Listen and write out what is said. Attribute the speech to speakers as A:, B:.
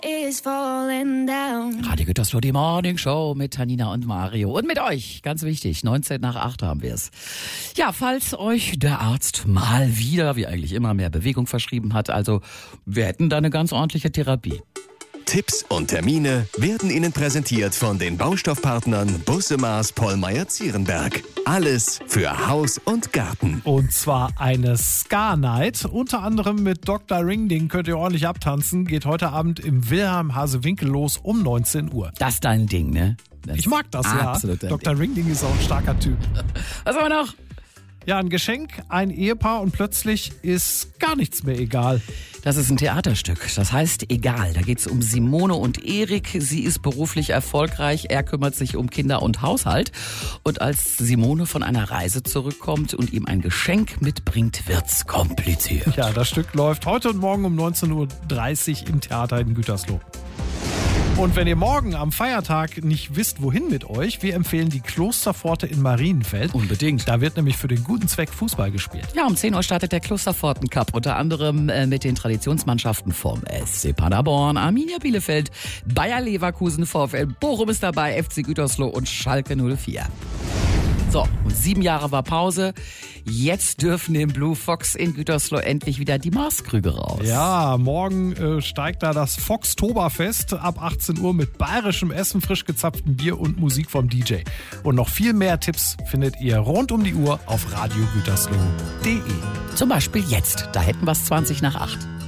A: is falling down.
B: Radio Gütersloh, die Morning Show mit Tanina und Mario. Und mit euch, ganz wichtig, 19 nach 8 haben wir es. Ja, falls euch der Arzt mal wieder, wie eigentlich immer, mehr Bewegung verschrieben hat, also wir hätten da eine ganz ordentliche Therapie.
C: Tipps und Termine werden Ihnen präsentiert von den Baustoffpartnern Busse-Maß Pollmeyer-Zierenberg. Alles für Haus und Garten.
D: Und zwar eine Ska-Night, unter anderem mit Dr. Ringding könnt ihr ordentlich abtanzen, geht heute Abend im Wilhelm-Hase-Winkel los um 19 Uhr.
B: Das ist dein Ding, ne?
D: Ich mag das, ja.
B: Absolut.
D: Dr. Ringding ist auch ein starker Typ.
B: Was haben wir noch?
D: Ja, ein Geschenk, ein Ehepaar und plötzlich ist gar nichts mehr egal.
B: Das ist ein Theaterstück. Das heißt Egal. Da geht es um Simone und Erik. Sie ist beruflich erfolgreich. Er kümmert sich um Kinder und Haushalt. Und als Simone von einer Reise zurückkommt und ihm ein Geschenk mitbringt, wird's kompliziert.
D: Ja, das Stück läuft heute und morgen um 19.30 Uhr im Theater in Gütersloh. Und wenn ihr morgen am Feiertag nicht wisst, wohin mit euch, wir empfehlen die Klosterpforte in Marienfeld.
B: Unbedingt.
D: Da wird nämlich für den guten Zweck Fußball gespielt.
B: Ja, um 10 Uhr startet der Klosterpforten Cup, unter anderem mit den Traditionsmannschaften vom SC Paderborn, Arminia Bielefeld, Bayer Leverkusen, VfL Bochum ist dabei, FC Gütersloh und Schalke 04. So, und 7 Jahre war Pause. Jetzt dürfen im Blue Fox in Gütersloh endlich wieder die Maßkrüge raus.
D: Ja, morgen steigt da das Foxtoberfest ab 18 Uhr mit bayerischem Essen, frisch gezapftem Bier und Musik vom DJ. Und noch viel mehr Tipps findet ihr rund um die Uhr auf radiogütersloh.de.
B: Zum Beispiel jetzt, da hätten wir es 20 nach 8.